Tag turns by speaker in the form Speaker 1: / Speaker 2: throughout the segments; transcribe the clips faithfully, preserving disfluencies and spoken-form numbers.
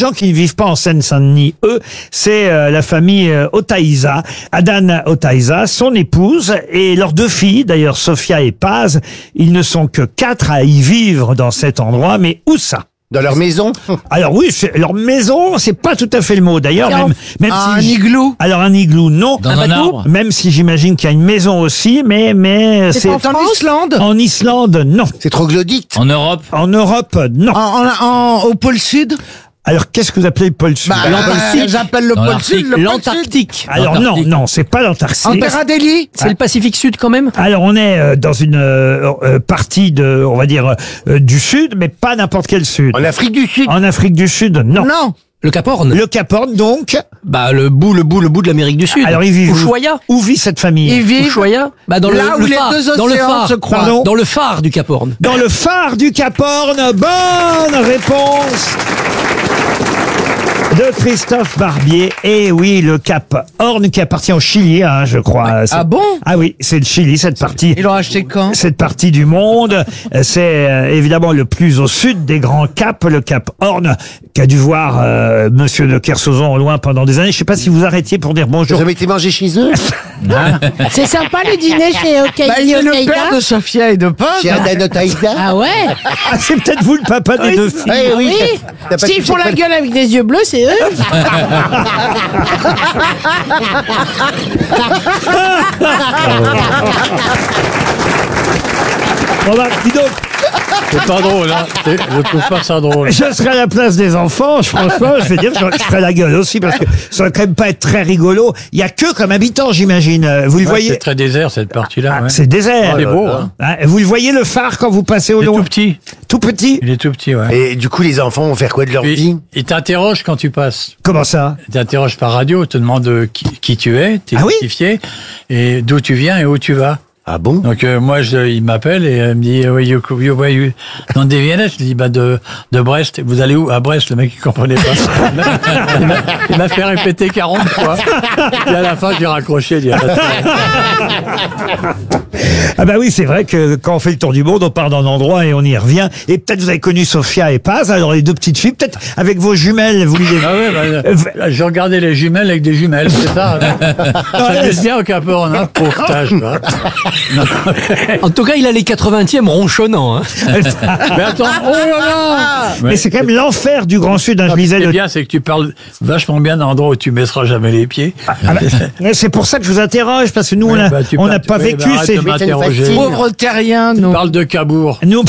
Speaker 1: gens qui ne vivent pas en Seine-Saint-Denis, eux, c'est euh, la famille euh, Otaïza, Adan Otaïza, son épouse et leurs deux filles, d'ailleurs Sophia et Paz. Ils ne sont que quatre à y vivre dans cet endroit, mais où ça?
Speaker 2: Dans leur maison?
Speaker 1: Alors oui, c'est, leur maison, c'est pas tout à fait le mot. D'ailleurs, même, même
Speaker 2: un
Speaker 1: si
Speaker 2: igloo.
Speaker 1: Alors un igloo, non.
Speaker 3: Dans un, un arbre.
Speaker 1: Même si j'imagine qu'il y a une maison aussi, mais mais
Speaker 2: c'est en, en Islande.
Speaker 1: En Islande, non.
Speaker 2: C'est troglodyte.
Speaker 3: En Europe.
Speaker 1: En Europe, non.
Speaker 2: En, en, en, au pôle Sud.
Speaker 1: Alors, qu'est-ce que vous appelez le pôle Sud?
Speaker 2: Bah, euh, j'appelle le
Speaker 3: Dans
Speaker 2: pôle Sud le
Speaker 4: l'Antarctique.
Speaker 1: Alors non, non, c'est pas l'Antarctique.
Speaker 2: En Terra Delhi.
Speaker 4: C'est le Pacifique Sud quand même.
Speaker 1: Alors on est euh, dans une euh, euh, partie de, on va dire, euh, du Sud, mais pas n'importe quel Sud.
Speaker 2: En Afrique du Sud.
Speaker 1: En Afrique du Sud, non.
Speaker 2: Non.
Speaker 4: Le Cap Horn.
Speaker 1: Le Cap Horn, donc.
Speaker 4: Bah le bout, le bout, le bout de l'Amérique du Sud.
Speaker 1: Alors ils vivent où?
Speaker 4: Ushuaia.
Speaker 1: Où vit cette famille?
Speaker 2: Ils vivent
Speaker 4: Ushuaia. Bah dans
Speaker 2: là
Speaker 4: le,
Speaker 2: où
Speaker 4: le
Speaker 2: les
Speaker 4: phare,
Speaker 2: deux
Speaker 4: dans le
Speaker 2: océans
Speaker 4: phare,
Speaker 2: se croisent.
Speaker 1: Pardon
Speaker 4: dans le phare du Cap Horn.
Speaker 1: Dans le phare du Cap Horn. Bonne réponse de Christophe Barbier. Et oui, le Cap Horn qui appartient au Chili, hein, je crois. C'est-
Speaker 2: Ah bon?
Speaker 1: Ah oui, c'est le Chili, cette partie.
Speaker 2: Ils l'ont acheté quand?
Speaker 1: Cette partie du monde, c'est euh, évidemment le plus au sud des grands caps, le Cap Horn, qu'a dû voir euh, Monsieur de Kersauzon au loin pendant des années. Je sais pas si vous arrêtiez pour dire
Speaker 2: Vous
Speaker 1: bonjour.
Speaker 2: avez été mangé chez eux?
Speaker 5: C'est sympa le dîner chez
Speaker 2: Bah, il
Speaker 5: Okaïdi
Speaker 2: est le
Speaker 5: Okaïda.
Speaker 2: père de Sophia et de Paz. Chez Adan Otaïza.
Speaker 5: Ah ouais.
Speaker 1: Ah, c'est peut-être vous le papa des deux filles.
Speaker 2: Eh oui.
Speaker 5: Oui.
Speaker 2: T'as pas
Speaker 5: S'ils
Speaker 2: touché
Speaker 5: font la
Speaker 2: pas-
Speaker 5: gueule avec des yeux bleus, c'est eux.
Speaker 1: Bon bah, dis donc,
Speaker 6: C'est pas drôle, hein. C'est- Je trouve pas ça drôle.
Speaker 1: je serais à la place des enfants, je- franchement, je vais dire, je je ferais la gueule aussi, parce que ça va quand même pas être très rigolo. Il y a que comme habitant, j'imagine. Euh, Vous le
Speaker 6: Ouais,
Speaker 1: voyez?
Speaker 6: c'est très désert, cette partie-là.
Speaker 1: Ah,
Speaker 6: ouais.
Speaker 1: c'est désert.
Speaker 6: C'est beau, hein.
Speaker 1: Hein, vous le voyez le phare quand vous passez au
Speaker 6: Il est
Speaker 1: loin?
Speaker 6: tout petit.
Speaker 1: Tout petit?
Speaker 6: Il est tout petit, ouais.
Speaker 2: Et du coup, les enfants vont faire quoi de leur
Speaker 6: Puis,
Speaker 2: vie?
Speaker 6: il t'interroge quand tu passes.
Speaker 1: Comment ça?
Speaker 6: Il t'interroge par radio, il te demande euh, qui, qui tu es, t'es
Speaker 1: Ah oui
Speaker 6: identifié, et d'où tu viens et où tu vas.
Speaker 2: Ah bon?
Speaker 6: Donc euh, moi, je, il m'appelle et euh, il me dit, oui, you, you, where you, dans des Viennet, je lui dis, bah de, de Brest. Vous allez où? À Brest. Le mec, il comprenait pas. il m'a- il m'a fait répéter quarante fois. Et à la fin, j'ai raccroché. Il dit, ah,
Speaker 1: Ah bah oui, c'est vrai que quand on fait le tour du monde, on part d'un endroit et on y revient. Et peut-être vous avez connu Sophia et Paz, alors les deux petites filles, peut-être avec vos jumelles, vous les...
Speaker 6: ah ouais, bah, euh, je regardais les jumelles avec des jumelles, c'est ça. Ça laisse bien au Cap Horn, hein, pauvre tâche, quoi. Non.
Speaker 4: En tout cas, il a les quatre-vingtièmes ronchonnants. Hein.
Speaker 6: Mais attends, oh là là!
Speaker 1: Mais c'est quand même l'enfer du Grand Sud, hein, je
Speaker 6: Ce qui
Speaker 1: lisais
Speaker 6: est
Speaker 1: le...
Speaker 6: bien, c'est que tu parles vachement bien d'un endroit où tu mettras jamais les pieds.
Speaker 1: Ah bah, mais c'est pour ça que je vous interroge, parce que nous, on
Speaker 6: Ouais,
Speaker 1: a-
Speaker 6: bah, tu
Speaker 1: on
Speaker 6: parles-
Speaker 1: n'a pas
Speaker 6: ouais,
Speaker 1: vécu
Speaker 6: bah, arrête
Speaker 1: ces...
Speaker 6: de m'interroger.
Speaker 2: Pauvres terriens, nous.
Speaker 6: Parle de Cabourg.
Speaker 1: Nous,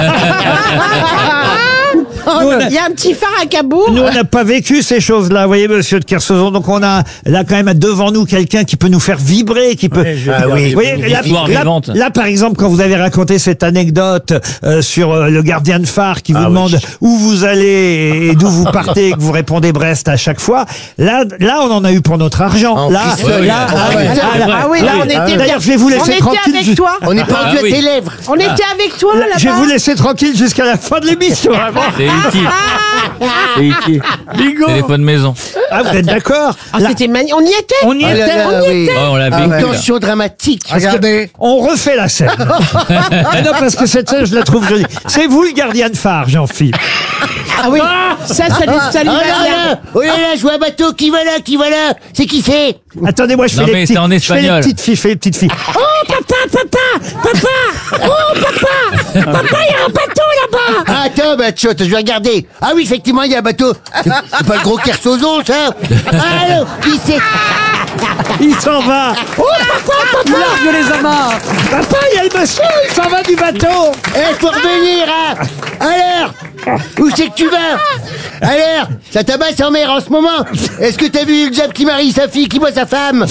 Speaker 1: Nous, on a-
Speaker 5: Il y a un petit phare à Cabourg.
Speaker 1: nous, on n'a pas vécu ces choses-là, vous voyez, monsieur de Kersauzon. Donc, on a là quand même devant nous quelqu'un qui peut nous faire vibrer, qui peut...
Speaker 6: Ouais, je vais
Speaker 2: Ah
Speaker 6: dire,
Speaker 2: oui.
Speaker 6: il
Speaker 1: Vous voyez,
Speaker 6: faut-
Speaker 1: là,
Speaker 3: Histoire
Speaker 1: là-
Speaker 3: vivante.
Speaker 1: là, par exemple, quand vous avez raconté cette anecdote euh, sur euh, le gardien de phare qui vous
Speaker 2: Ah oui.
Speaker 1: demande où vous allez et d'où vous partez, et que vous répondez Brest à chaque fois, là, là, on en a eu pour notre argent.
Speaker 2: En
Speaker 1: là,
Speaker 2: frissonne.
Speaker 1: là,
Speaker 2: Ah
Speaker 1: ah,
Speaker 2: ouais.
Speaker 1: oui, ah, là,
Speaker 5: Ah oui, là, on était bien.
Speaker 1: D'ailleurs, je vais vous
Speaker 5: On
Speaker 1: laisser
Speaker 5: était
Speaker 1: tranquille.
Speaker 5: avec
Speaker 1: ju-
Speaker 5: toi.
Speaker 2: On est pendu
Speaker 3: Ah
Speaker 2: à
Speaker 3: oui.
Speaker 2: tes lèvres.
Speaker 5: On était avec toi
Speaker 1: là, Je vais
Speaker 5: là-bas.
Speaker 1: vous laisser tranquille jusqu'à la fin de l'émission.
Speaker 3: C'est utile. C'est utile.
Speaker 6: Bingo!
Speaker 3: Téléphone maison.
Speaker 1: Ah, vous êtes d'accord?
Speaker 5: Ah,
Speaker 1: Là,
Speaker 5: c'était magnifique. On y était.
Speaker 1: on y
Speaker 2: Ah là
Speaker 1: était.
Speaker 2: là,
Speaker 1: on y
Speaker 2: oui.
Speaker 1: était.
Speaker 3: Oh, on l'a
Speaker 2: Ah,
Speaker 3: vécu.
Speaker 2: une
Speaker 3: là.
Speaker 2: tension dramatique.
Speaker 1: Regardez. On refait la scène. Mais non, parce que cette scène, je la trouve jolie. C'est vous le gardien de phare, Jean-Philippe.
Speaker 5: Ah oui. Ça, ça lui, ça lui
Speaker 2: Oh
Speaker 5: va
Speaker 2: là
Speaker 5: bien.
Speaker 2: là, oh là là, je vois un bateau, qui va là, qui va là, c'est qui fait?
Speaker 1: Attendez, moi, je fais
Speaker 3: Non,
Speaker 1: les
Speaker 3: mais
Speaker 1: petites,
Speaker 3: c'est en
Speaker 1: je fais les
Speaker 3: espagnol.
Speaker 1: petites filles, je fais les petites filles. Oh, papa, papa, papa, oh, papa, papa, il y a un bateau là-bas.
Speaker 2: Ah, attends, bah, tchot, je vais regarder. Ah oui, effectivement, il y a un bateau. C'est c'est pas le gros Kersauzon, ça? Allô, qui c'est?
Speaker 1: Il s'en va. Oh, papa, papa,
Speaker 4: Largue les amarres.
Speaker 1: papa, il y a le monsieur, il s'en va du bateau.
Speaker 2: Eh, faut revenir, hein? Alors? Où c'est que tu vas? Alors? Ça tabasse en mer en ce moment? Est-ce que t'as vu le diable qui marie sa fille, qui voit sa femme?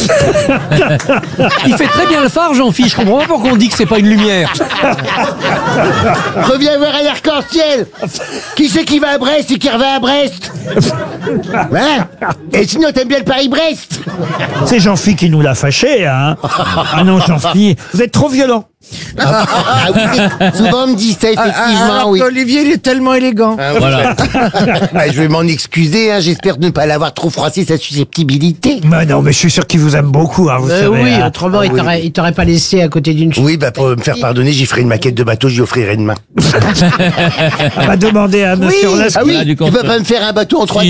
Speaker 4: Il fait très bien le phare, Jean-Philippe. Je comprends pas pourquoi on dit que c'est pas une lumière.
Speaker 2: Reviens voir un arc-en-ciel. Qui c'est qui va à Brest et qui revient à Brest? Hein? Et sinon, t'aimes bien le Paris-Brest?
Speaker 1: C'est Jean-Philippe qui nous l'a fâché, hein. Ah non, Jean-Philippe, vous êtes trop violent.
Speaker 2: Ah oui, souvent on me dit ça, effectivement, oui.
Speaker 7: Olivier, il est tellement élégant.
Speaker 3: Voilà.
Speaker 2: Ah, je vais m'en excuser, hein, j'espère ne pas l'avoir trop froissé sa susceptibilité.
Speaker 1: Mais non, mais je suis sûr qu'il vous aime beaucoup, hein, vous
Speaker 5: Euh,
Speaker 1: savez.
Speaker 5: oui,
Speaker 1: hein.
Speaker 5: autrement, il t'aurait, il t'aurait pas laissé à côté d'une.
Speaker 2: Oui, bah pour me faire pardonner, j'y ferai une maquette de bateau, j'y offrirai demain.
Speaker 1: On va demander à monsieur
Speaker 2: Ah
Speaker 1: Orlaski.
Speaker 2: oui,
Speaker 3: Voilà, du
Speaker 2: tu peux
Speaker 3: contre-
Speaker 2: pas me faire un bateau en trois